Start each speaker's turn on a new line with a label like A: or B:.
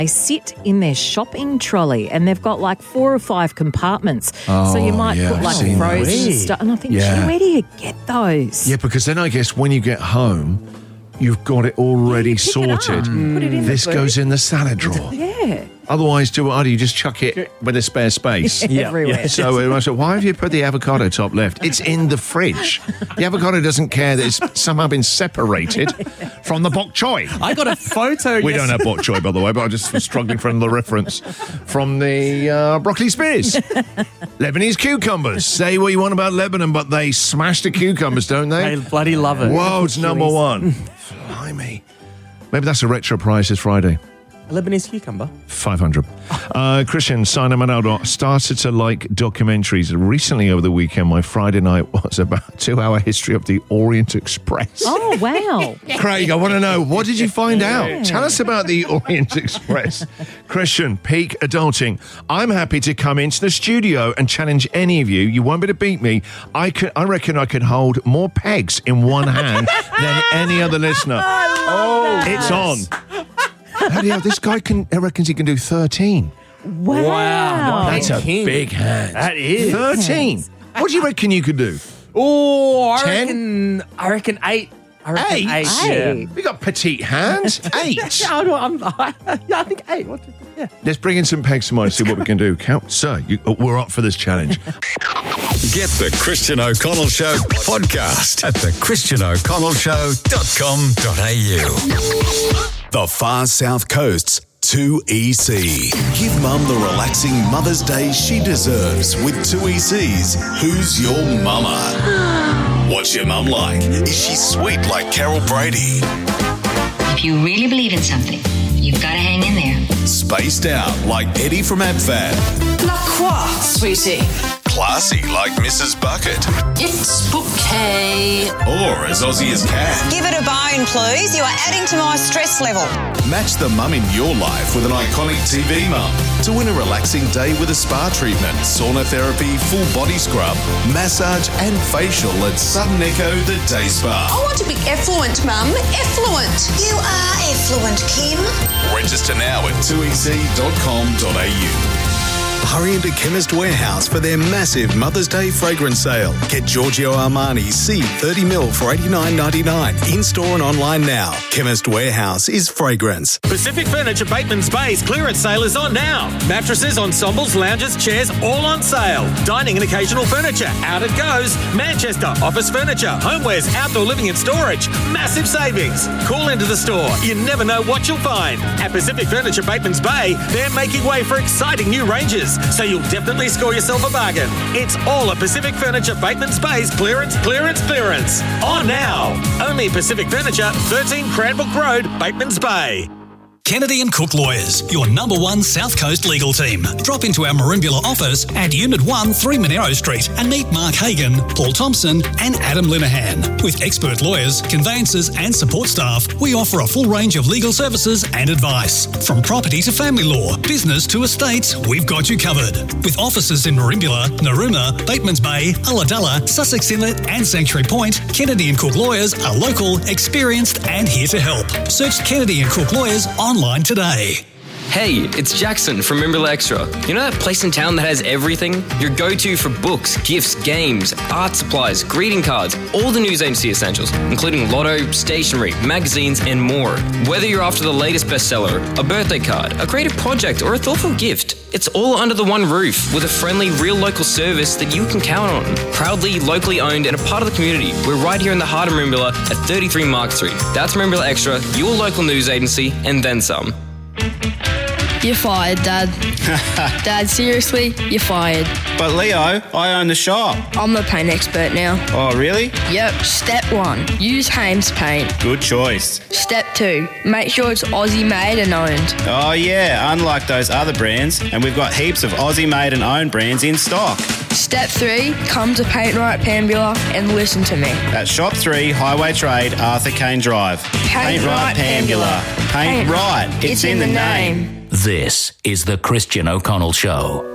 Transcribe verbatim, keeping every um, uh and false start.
A: They sit in their shopping trolley and they've got like four or five compartments.
B: Oh,
A: so you might
B: yeah,
A: put
B: I've
A: like
B: seen
A: frozen
B: those.
A: stuff. And I think,
B: Yeah.
A: gee, where do you get those?
B: Yeah, because then I guess when you get home, you've got it already
A: pick it up,
B: sorted.
A: put it in the
B: This
A: boot.
B: goes in the salad drawer.
A: Yeah.
B: Otherwise, do what? Do you just chuck it with a spare space?
A: Yeah, everywhere.
B: So uh, I said, why have you put the avocado top left? It's in the fridge. The avocado doesn't care that it's somehow been separated from the bok choy.
C: I got a photo.
B: We
C: yes-
B: don't have bok choy, by the way, but I just was struggling for the reference from the uh, broccoli spears. Lebanese cucumbers. Say what you want about Lebanon, but they smash the cucumbers, don't they?
C: I bloody love it.
B: World's number one. Blimey. Maybe that's a retro prize this Friday.
C: A Lebanese cucumber.
B: five hundred. Uh, Christian Simon Manaldo started to like documentaries. Recently over the weekend, my Friday night was about a two-hour history of the Orient Express.
A: Oh, wow.
B: Craig, I want to know, what did you find out? Tell us about the Orient Express. Christian, peak adulting. I'm happy to come into the studio and challenge any of you. You won't be able to beat me. I could, I reckon I could hold more pegs in one hand than any other listener. Oh, it's on. Bloody hell, this guy can, I reckons he can do thirteen.
A: Wow.
C: Wow.
B: That's a
C: King.
B: big hand.
C: That is.
B: thirteen. What do you reckon you could do?
C: Oh, I
B: Ten?
C: reckon. I reckon eight. I reckon
B: Eight?
C: eight.
A: Eight.
C: Yeah.
B: We got petite hands. Eight.
C: Yeah, I don't- I'm, I, yeah, I think eight. What? do- Yeah.
B: Let's bring in some pegs tomorrow and see what we can do. Count, sir, you, we're up for this challenge.
D: Get the Christian O'Connell Show podcast at the christian o'connell show dot com dot a u. The Far South Coast's two E C. Give Mum the relaxing Mother's Day she deserves with two E C's Who's Your Mama? What's your mum like? Is she sweet like Carol Brady?
E: If you really believe in something, you've got to hang in there.
D: Spaced out like Eddie from AbFab?
F: La quoi, sweetie?
D: Classy like Missus Bucket?
F: It's bouquet.
D: Or as Aussie as can?
G: Give it a bone, please. You are adding to my stress level.
D: Match the mum in your life with an iconic T V mum to win a relaxing day with a spa treatment, sauna therapy, full body scrub, massage and facial at Sudden Echo The Day Spa.
G: I want to be effluent, Mum. Effluent. You are effluent, Kim.
D: Register now at two e c dot com dot a u. Hurry into Chemist Warehouse for their massive Mother's Day fragrance sale. Get Giorgio Armani C thirty mil for eighty-nine ninety-nine in store and online now. Chemist Warehouse is fragrance.
H: Pacific Furniture Bateman's Bay's clearance sale is on now. Mattresses, ensembles, lounges, chairs, all on sale. Dining and occasional furniture, out it goes. Manchester, office furniture, homewares, outdoor living and storage. Massive savings. Call into the store. You never know what you'll find. At Pacific Furniture Bateman's Bay, they're making way for exciting new ranges, so you'll definitely score yourself a bargain. It's all at Pacific Furniture Bateman's Bay's clearance, clearance, clearance. On now. Only Pacific Furniture, thirteen Cranbrook Road, Bateman's Bay.
I: Kennedy and Cook Lawyers, your number one South Coast legal team. Drop into our Merimbula office at Unit one, three Monero Street and meet Mark Hagan, Paul Thompson and Adam Linehan. With expert lawyers, conveyancers and support staff, we offer a full range of legal services and advice. From property to family law, business to estates, we've got you covered. With offices in Merimbula, Narooma, Bateman's Bay, Ulladulla, Sussex Inlet and Sanctuary Point, Kennedy and Cook Lawyers are local, experienced and here to help. Search Kennedy and Cook Lawyers online today.
J: Hey, it's Jackson from Merimbula Extra. You know that place in town that has everything? Your go-to for books, gifts, games, art supplies, greeting cards, all the news agency essentials, including lotto, stationery, magazines, and more. Whether you're after the latest bestseller, a birthday card, a creative project, or a thoughtful gift, it's all under the one roof with a friendly, real local service that you can count on. Proudly, locally owned, and a part of the community. We're right here in the heart of Merimbula at thirty-three Mark Street. That's Merimbula Extra, your local news agency, and then some.
K: You're fired, Dad. Dad, seriously, you're fired.
L: But Leo, I own the shop.
K: I'm the paint expert now.
L: Oh, really?
K: Yep. Step one, use Hames paint.
L: Good choice.
K: Step two, make sure it's Aussie made and owned.
L: Oh, yeah, unlike those other brands, and we've got heaps of Aussie made and owned brands in stock.
K: Step three, come to Paint Right Pambula and listen to me.
L: At Shop three, Highway Trade, Arthur Kane Drive.
K: Paint Right Pambula.
L: Paint, Paint Right. It's, it's in, in the name.
M: name. This is the Christian O'Connell Show.